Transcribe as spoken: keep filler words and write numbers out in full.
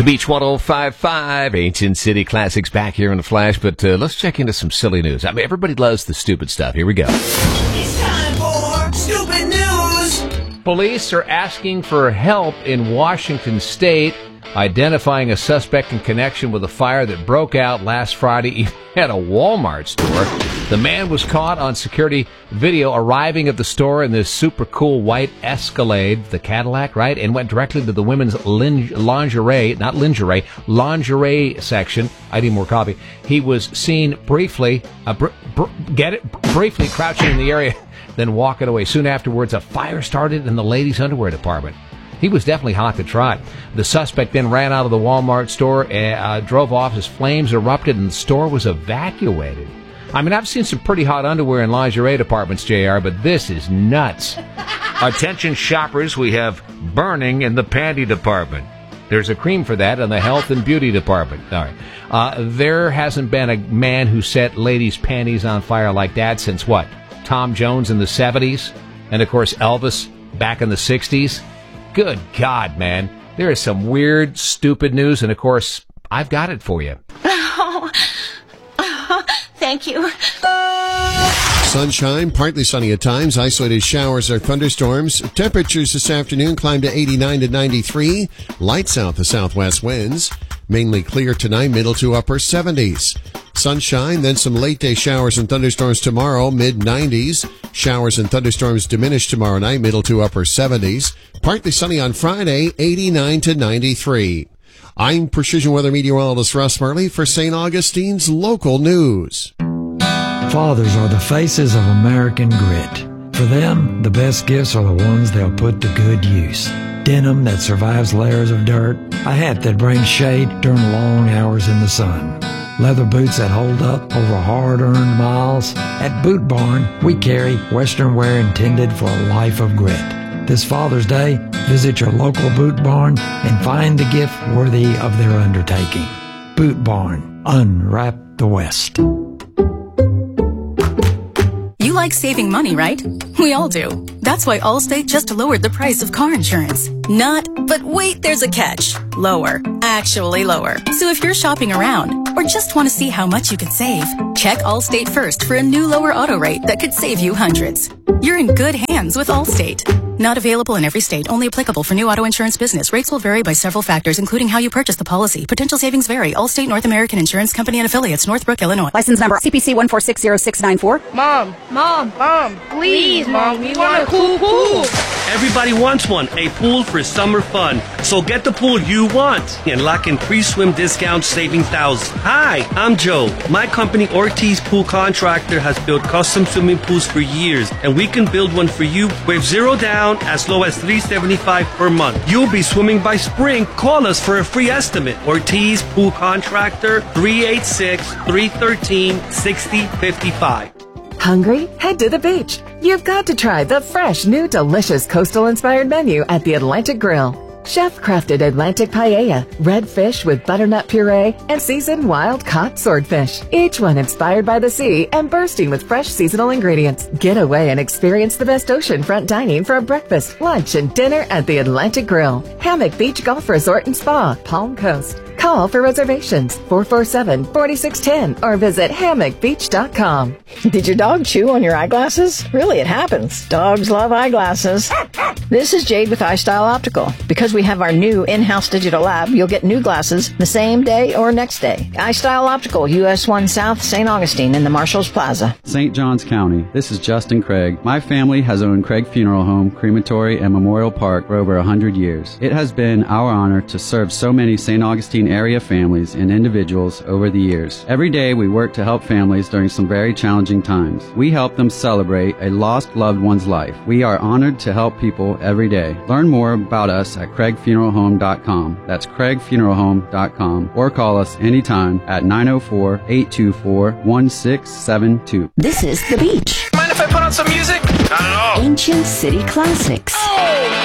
The Beach one oh five point five, Ancient City Classics back here in the flash, but uh, let's check into some silly news. I mean, everybody loves the stupid stuff. Here we go. It's time for stupid news. Police are asking for help in Washington State, identifying a suspect in connection with a fire that broke out last Friday at a Walmart store. The man was caught on security video arriving at the store in this super cool white Escalade, the Cadillac, right? And went directly to the women's lin- lingerie, not lingerie, lingerie section. I need more coffee. He was seen briefly, uh, br- br- get it, briefly crouching in the area, then walking away. Soon afterwards, a fire started in the ladies' underwear department. He was definitely hot to trot. The suspect then ran out of the Walmart store, uh, drove off as flames erupted, and the store was evacuated. I mean, I've seen some pretty hot underwear and lingerie departments, J R, but this is nuts. Attention shoppers, we have burning in the panty department. There's a cream for that in the health and beauty department. All right. Uh, there hasn't been a man who set ladies' panties on fire like that since what? Tom Jones in the seventies? And, of course, Elvis back in the sixties? Good God, man. There is some weird, stupid news, and, of course, I've got it for you. Oh, oh thank you. Sunshine, partly sunny at times, isolated showers or thunderstorms. Temperatures this afternoon climb to eighty-nine to ninety-three. Light south to southwest winds. Mainly clear tonight, middle to upper seventies. Sunshine, then some late day showers and thunderstorms tomorrow, mid nineties. Showers and thunderstorms diminish tomorrow night, middle to upper seventies. Partly sunny on Friday, eighty-nine to ninety-three. I'm Precision Weather Meteorologist Russ Murley for Saint Augustine's local news. Fathers are the faces of American grit. For them, the best gifts are the ones they'll put to good use. Denim that survives layers of dirt, a hat that brings shade during long hours in the sun, leather boots that hold up over hard-earned miles. At Boot Barn, we carry Western wear intended for a life of grit. This Father's Day, visit your local Boot Barn and find the gift worthy of their undertaking. Boot Barn, unwrap the West. You like saving money, right? We all do. That's why Allstate just lowered the price of car insurance. Not, but wait, there's a catch. Lower. Actually lower. So if you're shopping around or just want to see how much you could save, check Allstate first for a new lower auto rate that could save you hundreds. You're in good hands with Allstate. Not available in every state. Only applicable for new auto insurance business. Rates will vary by several factors, including how you purchase the policy. Potential savings vary. Allstate North American Insurance Company and Affiliates, Northbrook, Illinois. License number C P C one four six zero six nine four. Mom, Mom, Mom, please, Mom, we want a cool pool. Everybody wants one, a pool for summer fun. So get the pool you want and lock in pre-swim discounts, saving thousands. Hi, I'm Joe. My company, Ortiz Pool Contractor, has built custom swimming pools for years, and we can build one for you with zero down as low as three hundred seventy-five dollars per month. You'll be swimming by spring. Call us for a free estimate. Ortiz Pool Contractor, three eight six, three one three, six zero five five. Hungry? Head to the beach. You've got to try the fresh, new, delicious coastal-inspired menu at the Atlantic Grill. Chef-crafted Atlantic paella, red fish with butternut puree, and seasoned wild-caught swordfish. Each one inspired by the sea and bursting with fresh seasonal ingredients. Get away and experience the best oceanfront dining for a breakfast, lunch, and dinner at the Atlantic Grill. Hammock Beach Golf Resort and Spa, Palm Coast. Call for reservations, four four seven, four six one zero, or visit hammock beach dot com. Did your dog chew on your eyeglasses? Really, it happens. Dogs love eyeglasses. This is Jade with iStyle Optical. Because we have our new in-house digital lab, you'll get new glasses the same day or next day. iStyle Optical, U S one South, Saint Augustine in the Marshalls Plaza. Saint Johns County. This is Justin Craig. My family has owned Craig Funeral Home, Crematory, and Memorial Park for over one hundred years. It has been our honor to serve so many Saint Augustine area families and individuals over the years. Every day we work to help families during some very challenging times. We help them celebrate a lost loved one's life. We are honored to help people every day. Learn more about us at craig funeral home dot com. That's craig funeral home dot com, or call us anytime at nine oh four, eight two four, one six seven two. This is The Beach. Mind if I put on some music? Not at all. Ancient City Classics. Oh!